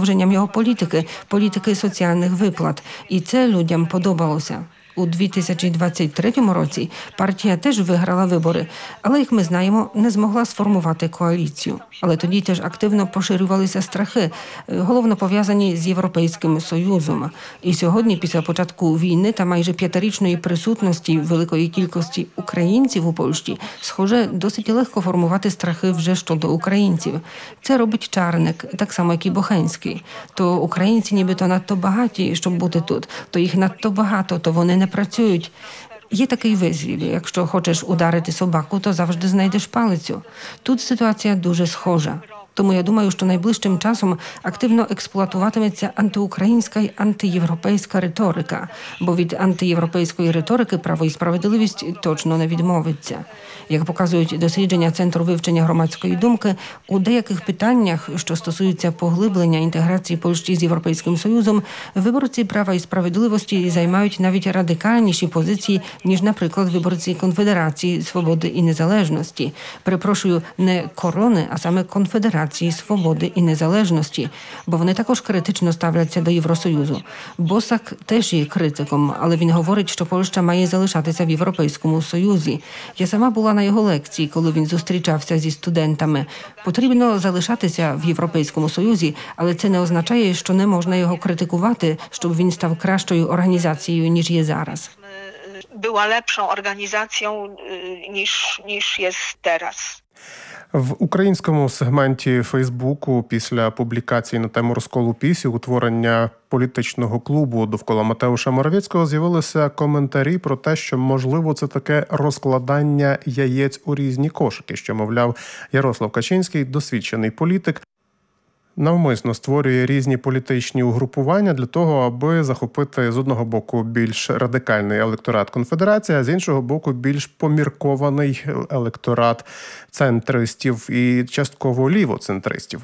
продовженням його політики соціальних виплат. І це людям подобалося. У 2023 році партія теж виграла вибори, але, як ми знаємо, не змогла сформувати коаліцію. Але тоді теж активно поширювалися страхи, головно пов'язані з Європейським Союзом. І сьогодні, після початку війни та майже 5-річної присутності великої кількості українців у Польщі, схоже, досить легко формувати страхи вже щодо українців. Це робить Czarnek, так само, як і Бохенський. То українці нібито надто багаті, щоб бути тут, то їх надто багато, то вони не працюють. Є такий вислів: якщо хочеш ударити собаку, то завжди знайдеш палицю. Тут ситуація дуже схожа. Тому я думаю, що найближчим часом активно експлуатуватиметься антиукраїнська й антиєвропейська риторика, бо від антиєвропейської риторики Право і справедливість точно не відмовиться. Як показують дослідження Центру вивчення громадської думки, у деяких питаннях, що стосуються поглиблення інтеграції Польщі з Європейським Союзом, виборці Права і справедливості займають навіть радикальніші позиції, ніж, наприклад, виборці Конфедерації Свободи і Незалежності. Перепрошую, не Корони, а саме Конфедерації Свободи і Незалежності, бо вони також критично ставляться до Євросоюзу. Босак теж є критиком, але він говорить, що Польща має залишатися в Європейському Союзі. Я сама була на його лекції, коли він зустрічався зі студентами. Потрібно залишатися в Європейському Союзі, але це не означає, що не можна його критикувати, щоб він став кращою організацією, ніж є зараз. Była lepszą organizacją niż jest teraz. В українському сегменті Фейсбуку після публікації на тему розколу ПІС і утворення політичного клубу довкола Матеуша Моравецького з'явилися коментарі про те, що, можливо, це таке розкладання яєць у різні кошики, що, мовляв, Ярослав Качинський, досвідчений політик, навмисно створює різні політичні угрупування для того, аби захопити з одного боку більш радикальний електорат конфедерації, а з іншого боку більш поміркований електорат центристів і частково лівоцентристів.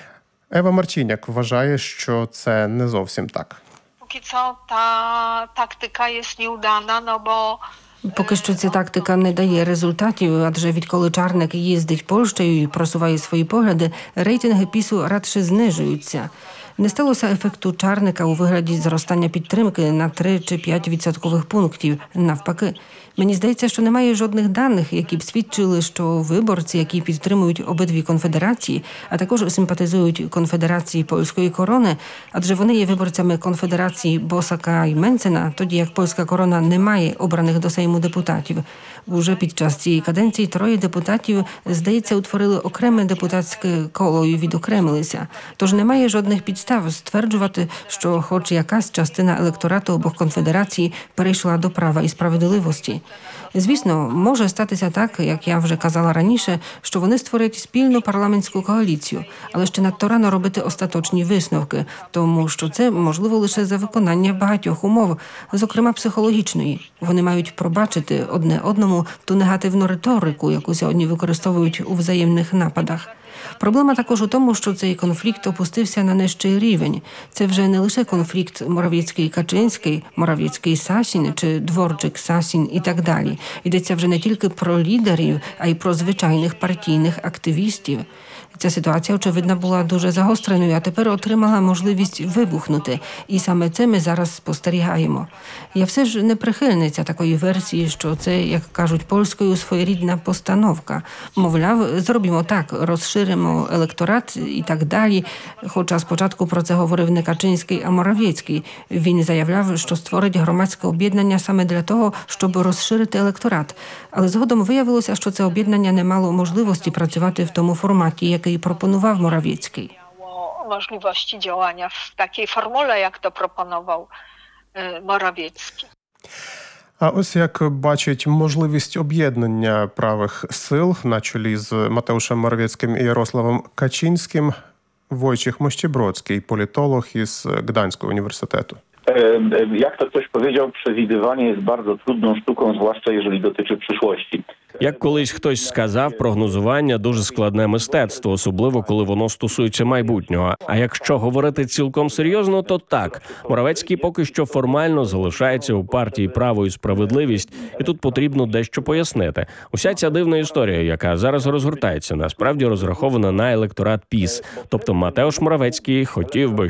Ева Марчиняк вважає, що це не зовсім так. Póki co ta taktyka jest nieudana, bo Поки що ця тактика не дає результатів, адже відколи Czarnek їздить Польщею і просуває свої погляди, рейтинги ПІСу радше знижуються. Не сталося ефекту Czarnka у вигляді зростання підтримки на 3 чи 5 відсоткових пунктів. Навпаки, мені здається, що немає жодних даних, які б свідчили, що виборці, які підтримують обидві конфедерації, а також симпатизують конфедерації Польської Корони, адже вони є виборцями конфедерації Босака і Менцена, тоді як Польська Корона не має обраних до Сейму депутатів. Уже під час цієї каденції 3 депутатів, здається, утворили окреме депутатське коло і відокремилися. Тож немає жодних підстав стверджувати, що хоч якась частина електорату обох конфедерацій перейшла до Права і справедливості. Звісно, може статися так, як я вже казала раніше, що вони створять спільну парламентську коаліцію, але ще надто рано робити остаточні висновки, тому що це можливо лише за виконання багатьох умов, зокрема психологічної. Вони мають пробачити одне одному ту негативну риторику, яку сьогодні використовують у взаємних нападах. Проблема також у тому, що цей конфлікт опустився на нижчий рівень. Це вже не лише конфлікт Моравецький-Качинський, Моравецький-Сасін чи Дворчик-Сасін і так далі. Йдеться вже не тільки про лідерів, а й про звичайних партійних активістів. Ця ситуація, очевидно, була дуже загостреною, а тепер отримала можливість вибухнути. І саме це ми зараз спостерігаємо. Я все ж не прихильниця такої версії, що це, як кажуть польською, своєрідна постановка. Мовляв, зробимо так, розширимо електорат і так далі. Хоча спочатку про це говорив не Качинський, а Моравецький. Він заявляв, що створить громадське об'єднання саме для того, щоб розширити електорат. Але згодом виявилося, що це об'єднання не мало можливості працювати в тому форматі, який пропонував Моравецький. Możliwości działania w takiej formule, jak to proponował Morawiecki. А ось як бачить можливість об'єднання правих сил на чолі з Матеушем Моравецьким і Ярославом Качинським Wojciech Mościebrocki, politolog із Gdańskiego Uniwersytetu. Jak to ktoś powiedział, przewidywanie jest bardzo trudną sztuką, zwłaszcza jeżeli dotyczy przyszłości. Як колись хтось сказав, прогнозування – дуже складне мистецтво, особливо коли воно стосується майбутнього. А якщо говорити цілком серйозно, то так. Моравецький поки що формально залишається у партії «Право і справедливість», і тут потрібно дещо пояснити. Уся ця дивна історія, яка зараз розгортається, насправді розрахована на електорат ПІС. Тобто Матеуш Моравецький хотів би,